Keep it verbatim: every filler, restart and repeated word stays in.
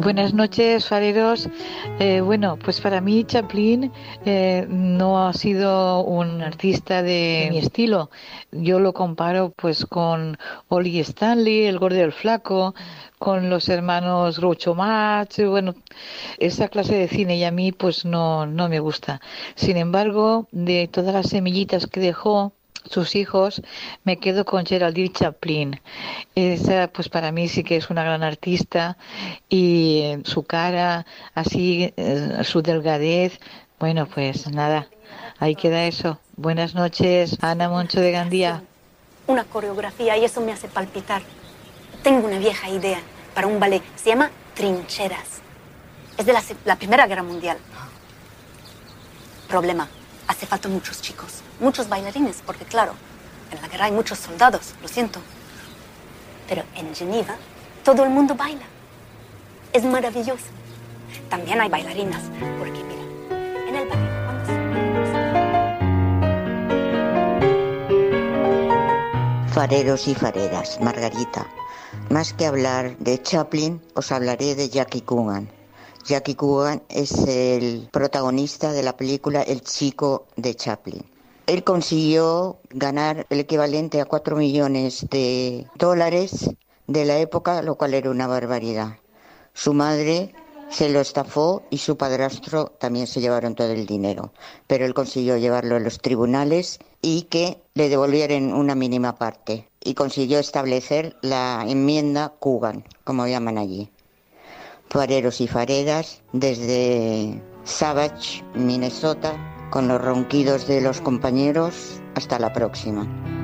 Buenas noches, fareros. Eh, bueno, pues para mí Chaplin eh, no ha sido un artista de mi estilo. Yo lo comparo pues con Ollie Stanley, el gordo y el flaco, con los hermanos Groucho Marx, y bueno, esa clase de cine y a mí pues no, no me gusta. Sin embargo, de todas las semillitas que dejó sus hijos, me quedo con Geraldine Chaplin. Esa, pues para mí sí que es una gran artista y eh, su cara, así, eh, su delgadez, bueno, pues nada, ahí queda eso. Buenas noches, Ana Una Moncho de Gandía. creación, una coreografía y eso me hace palpitar. Tengo una vieja idea para un ballet. Se llama Trincheras. Es de la, se- la Primera Guerra Mundial. Problema, hace falta muchos chicos, muchos bailarines, porque claro, en la guerra hay muchos soldados, lo siento. Pero en Geneva todo el mundo baila. Es maravilloso. También hay bailarinas, porque mira, en el ballet cuando se... Fareros y fareras, Margarita. Más que hablar de Chaplin, os hablaré de Jackie Coogan. Jackie Coogan es el protagonista de la película El chico de Chaplin. Él consiguió ganar el equivalente a cuatro millones de dólares de la época, lo cual era una barbaridad. Su madre se lo estafó y su padrastro también se llevaron todo el dinero, pero él consiguió llevarlo a los tribunales y que le devolvieran una mínima parte y consiguió establecer la enmienda Coogan, como llaman allí. Fareros y fareras, desde Savage, Minnesota, con los ronquidos de los compañeros, hasta la próxima.